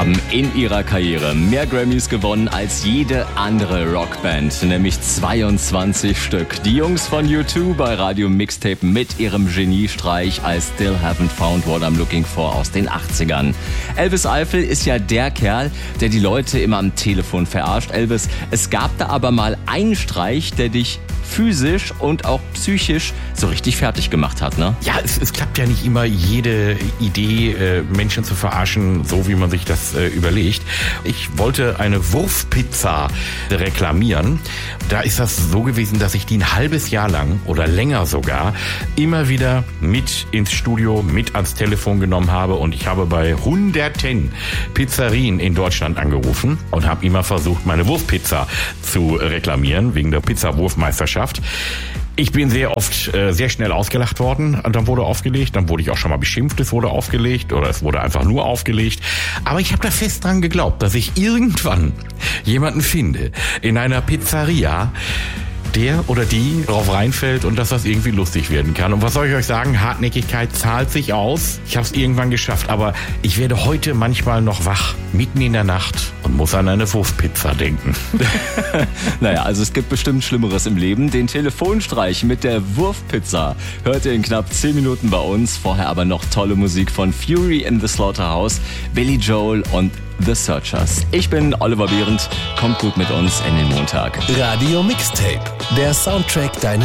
haben in ihrer Karriere mehr Grammys gewonnen als jede andere Rockband, nämlich 22 Stück. Die Jungs von U2 bei Radio Mixtape mit ihrem Geniestreich I Still Haven't Found What I'm Looking For aus den 80ern. Elvis Eifel ist ja der Kerl, der die Leute immer am Telefon verarscht. Elvis, es gab da aber mal einen Streich, der dich physisch und auch psychisch so richtig fertig gemacht hat, ne? Ja, es klappt ja nicht immer jede Idee, Menschen zu verarschen, so wie man sich das überlegt. Ich wollte eine Wurfpizza reklamieren. Da ist das so gewesen, dass ich die ein halbes Jahr lang oder länger sogar immer wieder mit ins Studio, mit ans Telefon genommen habe. Und ich habe bei hunderten Pizzerien in Deutschland angerufen und habe immer versucht, meine Wurfpizza zu reklamieren, wegen der Pizzawurfmeisterschaft. Ich bin sehr oft sehr schnell ausgelacht worden, und dann wurde aufgelegt, dann wurde ich auch schon mal beschimpft, es wurde aufgelegt oder es wurde einfach nur aufgelegt. Aber ich habe da fest dran geglaubt, dass ich irgendwann jemanden finde in einer Pizzeria, der oder die drauf reinfällt und dass das irgendwie lustig werden kann. Und was soll ich euch sagen? Hartnäckigkeit zahlt sich aus. Ich habe es irgendwann geschafft, aber ich werde heute manchmal noch wach, mitten in der Nacht und muss an eine Wurfpizza denken. Naja, also es gibt bestimmt Schlimmeres im Leben. Den Telefonstreich mit der Wurfpizza hört ihr in knapp 10 Minuten bei uns. Vorher aber noch tolle Musik von Fury in the Slaughterhouse, Billy Joel und The Searchers. Ich bin Oliver Behrendt. Kommt gut mit uns in den Montag. Radio Mixtape, der Soundtrack deines